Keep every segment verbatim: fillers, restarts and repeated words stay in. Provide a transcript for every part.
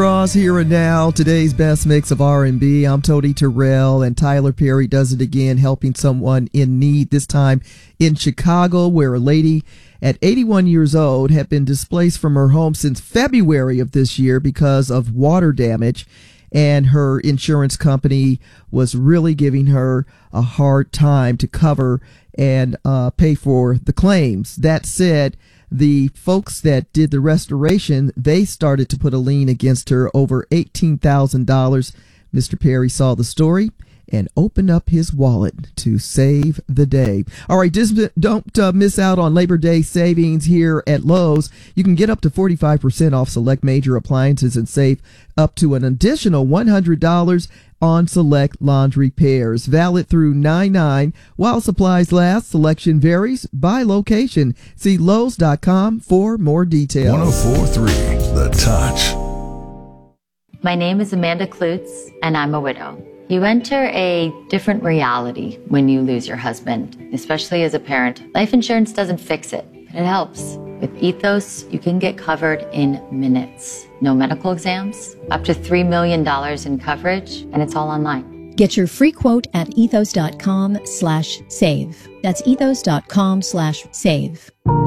Ross here and now, today's best mix of R and B. I'm Tony Terrell, and Tyler Perry does it again, helping someone in need, this time in Chicago, where a lady at eighty-one years old had been displaced from her home since February of this year because of water damage, and her insurance company was really giving her a hard time to cover and uh, pay for the claims. That said, the folks that did the restoration, they started to put a lien against her over eighteen thousand dollars. Mister Perry saw the story and opened up his wallet to save the day. All right, just don't uh, miss out on Labor Day savings here at Lowe's. You can get up to forty-five percent off select major appliances and save up to an additional one hundred dollars on select laundry pairs. Valid through nine nine while supplies last. Selection varies by location. See Lowe's dot com for more details. one oh four point three The Touch. My name is Amanda Klutz, and I'm a widow. You enter a different reality when you lose your husband, especially as a parent. Life insurance doesn't fix it, but it helps. With Ethos, you can get covered in minutes. No medical exams, up to three million dollars in coverage, and it's all online. Get your free quote at ethos dot com slash save. That's ethos dot com slash save.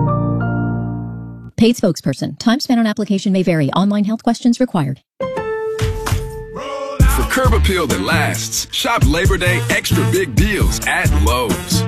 Paid spokesperson. Time spent on application may vary. Online health questions required. For curb appeal that lasts, shop Labor Day extra big deals at Lowe's.